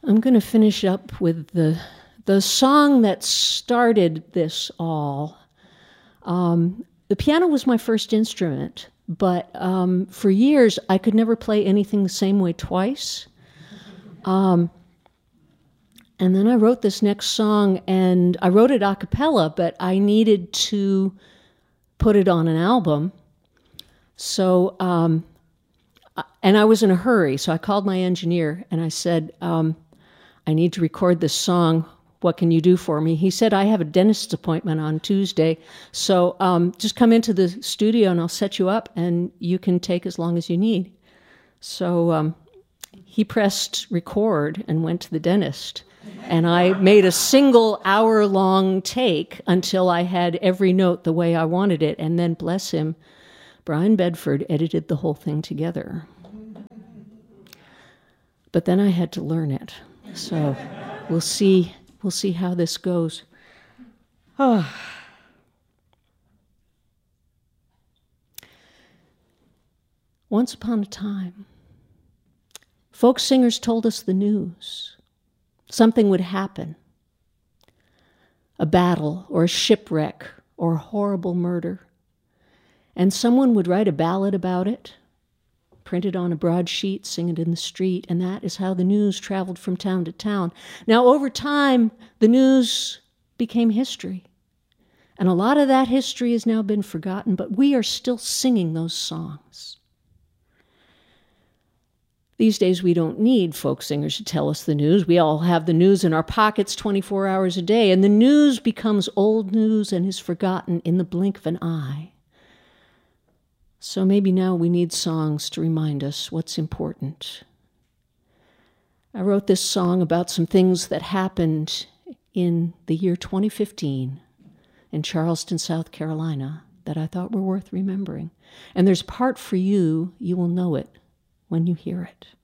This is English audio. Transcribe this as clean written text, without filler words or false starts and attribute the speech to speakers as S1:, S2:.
S1: I'm going to finish up with the song that started this all. The piano was my first instrument, but for years I could never play anything the same way twice. And then I wrote this next song, and I wrote it a cappella, but I needed to put it on an album. So, and I was in a hurry, so I called my engineer and I said, I need to record this song. What can you do for me? He said, I have a dentist's appointment on Tuesday, so just come into the studio and I'll set you up and you can take as long as you need. So he pressed record and went to the dentist. And I made a single hour-long take until I had every note the way I wanted it. And then, bless him, Brian Bedford edited the whole thing together. But then I had to learn it. So we'll see how this goes. Oh. Once upon a time, folk singers told us the news. Something would happen. A battle or a shipwreck or a horrible murder. And someone would write a ballad about it, print it on a broadsheet, sing it in the street, and that is how the news traveled from town to town. Now, over time, the news became history. And a lot of that history has now been forgotten, but we are still singing those songs. These days, we don't need folk singers to tell us the news. We all have the news in our pockets 24 hours a day, and the news becomes old news and is forgotten in the blink of an eye. So maybe now we need songs to remind us what's important. I wrote this song about some things that happened in the year 2015 in Charleston, South Carolina, that I thought were worth remembering. And there's part for you, you will know it when you hear it.